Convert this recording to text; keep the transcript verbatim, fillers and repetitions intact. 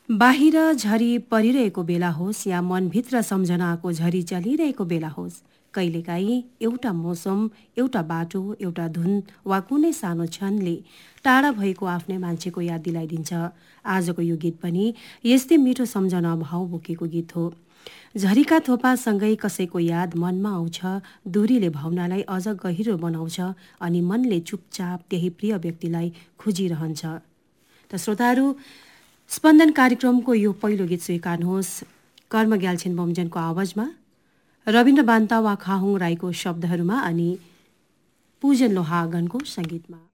बाहिर झरी परिरहेको बेला होस् या मनभित्र सम्झनाको झरी चलिरहेको बेला होस्, कहिलेकाहीँ एउटा मौसम, एउटा बाटो, एउटा धुन वा कुनै सानो क्षणले टाढा भएको आफ्नै मान्छेको याद दिलाइदिन्छ। आजको यो गीत पनि यस्तै मिठो सम्झना भाव बोकेको गीत हो। झरीका थोपासँगै कसैको याद मनमा आउँछ, दूरीले भावनालाई अझ गहिरो बनाउँछ अनि मनले चुपचाप त्यही प्रिय व्यक्तिलाई खोजिरहन्छ। त श्रोताहरू, स्पन्दन कार्यक्रमको यो पहिलो गीत स्वीकार्नुहोस्। कर्म ग्याल्छेन बमजनको आवाजमा, रविन्द्र बान्ता वा खाहुङ राईको शब्दहरूमा अनि पूजन लोहागनको सङ्गीतमा।